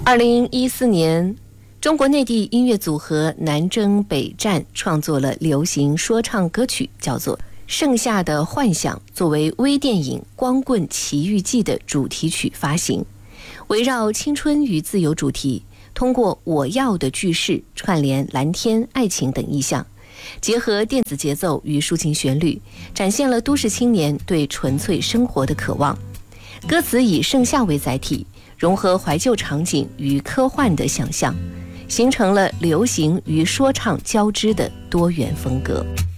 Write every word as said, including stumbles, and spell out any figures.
二零一四年，中国内地音乐组合南征北战创作了流行说唱歌曲，叫做《盛夏的幻想》，作为微电影《光棍奇遇记》的主题曲发行。围绕青春与自由主题，通过我要的句式串联蓝天、爱情等意象，结合电子节奏与抒情旋律，展现了都市青年对纯粹生活的渴望。歌词以盛夏为载体，融合怀旧场景与科幻的想象，形成了流行与说唱交织的多元风格。